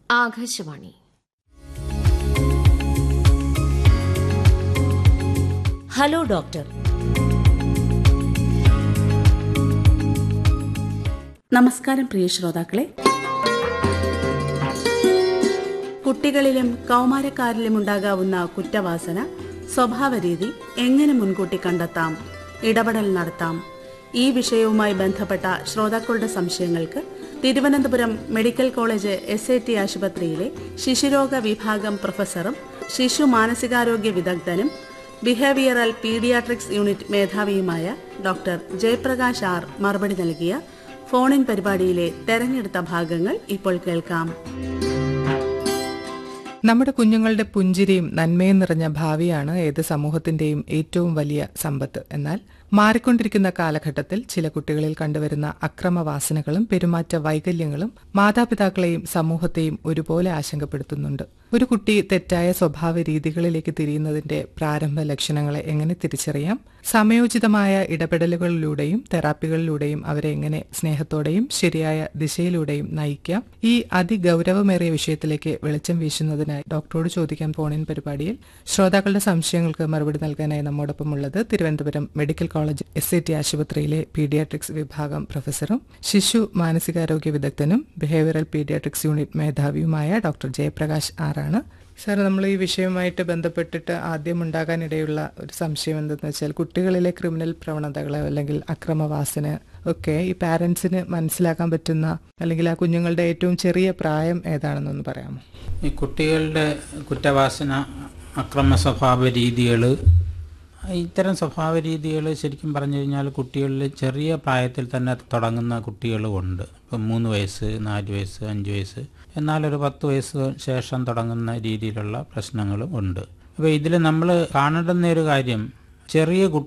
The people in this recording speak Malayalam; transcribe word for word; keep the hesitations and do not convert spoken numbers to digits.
ആകാശവാണി. Hello doctor. നമസ്കാരം പ്രിയ ശ്രോതാക്കളെ. കുട്ടികളിലും കൗമാരക്കാരിലും ഉണ്ടാകാവുന്ന കുറ്റവാസന, സ്വഭാവരീതി എങ്ങനെ മുൻകൂട്ടി കണ്ടെത്താം, ഇടപെടൽ നടത്താം? ഈ വിഷയവുമായി ബന്ധപ്പെട്ട ശ്രോതാക്കളുടെ സംശയങ്ങൾക്ക് Thiruvananthapuram medical college S I T ആശുപത്രിയിലെ ശിശുരോഗ വിഭാഗം പ്രൊഫസറും ശിശു മാനസികാരോഗ്യ വിദഗ്ധനും behavioural paediatrics unit മേധാവിയുമായ doctor Jayaprakash R മറുപടി നൽകിയ ഫോണിൻ പരിപാടിയിലെ തെരഞ്ഞെടുത്ത ഭാഗങ്ങൾ ഇപ്പോൾ കേൾക്കാം. നമ്മുടെ കുഞ്ഞുങ്ങളുടെ പുഞ്ചിരിയും നന്മയും നിറഞ്ഞ ഭാവിയാണ് ഏത് സമൂഹത്തിന്റെയും ഏറ്റവും വലിയ സമ്പത്ത്. എന്നാൽ മാറിക്കൊണ്ടിരിക്കുന്ന കാലഘട്ടത്തിൽ ചില കുട്ടികളിൽ കണ്ടുവരുന്ന അക്രമവാസനകളും പെരുമാറ്റ വൈകല്യങ്ങളും മാതാപിതാക്കളെയും സമൂഹത്തെയും ഒരുപോലെ ആശങ്കപ്പെടുത്തുന്നുണ്ട്. ഒരു കുട്ടി തെറ്റായ സ്വഭാവ രീതികളിലേക്ക് തിരിയുന്നതിന്റെ പ്രാരംഭ ലക്ഷണങ്ങളെ എങ്ങനെ തിരിച്ചറിയാം? സമയോചിതമായ ഇടപെടലുകളിലൂടെയും തെറാപ്പികളിലൂടെയും അവരെ എങ്ങനെ സ്നേഹത്തോടെയും ശരിയായ ദിശയിലൂടെയും നയിക്കാം? ഈ അതിഗൌരവമേറിയ വിഷയത്തിലേക്ക് വെളിച്ചം വീശുന്നതിനായി ഡോക്ടറോട് ചോദിക്കാൻ ഫോണിൻ പരിപാടിയിൽ ശ്രോതാക്കളുടെ സംശയങ്ങൾക്ക് മറുപടി നൽകാനായി നമ്മോടൊപ്പം ഉള്ളത് Thiruvananthapuram medical college S I T ആശുപത്രിയിലെ പീഡിയാട്രിക്സ് വിഭാഗം പ്രൊഫസറും ശിശു മാനസികാരോഗ്യ വിദഗ്ധനും behavioural paediatrics unit മേധാവിയുമായ doctor Jayaprakash ആറാണ്. സാർ, നമ്മൾ ഈ വിഷയവുമായിട്ട് ബന്ധപ്പെട്ടിട്ട് ആദ്യം ഉണ്ടാകാനിടയുള്ള ഒരു സംശയം എന്തെന്ന് വെച്ചാൽ, കുട്ടികളിലെ ക്രിമിനൽ പ്രവണതകളോ അല്ലെങ്കിൽ അക്രമവാസന ഒക്കെ ഈ പാരന്റ്സിന് മനസ്സിലാക്കാൻ പറ്റുന്ന അല്ലെങ്കിൽ ആ കുഞ്ഞുങ്ങളുടെ ഏറ്റവും ചെറിയ പ്രായം ഏതാണെന്നൊന്ന് പറയാമോ? ഈ കുട്ടികളുടെ കുറ്റവാസന, അക്രമ സ്വഭാവ രീതികൾ, ഇത്തരം സ്വഭാവ രീതികൾ ശരിക്കും പറഞ്ഞു കഴിഞ്ഞാൽ കുട്ടികളിൽ ചെറിയ പ്രായത്തിൽ തന്നെ തുടങ്ങുന്ന കുട്ടികളുമുണ്ട്. ഇപ്പം മൂന്ന് വയസ്സ്, നാല് വയസ്സ്, അഞ്ച് വയസ്സ്, എന്നാലൊരു പത്ത് വയസ്സ് ശേഷം തുടങ്ങുന്ന രീതിയിലുള്ള പ്രശ്നങ്ങളും ഉണ്ട്. അപ്പോൾ ഇതിൽ നമ്മൾ കാണേണ്ടുന്ന ഒരു കാര്യം, ചെറിയ കുട്ടി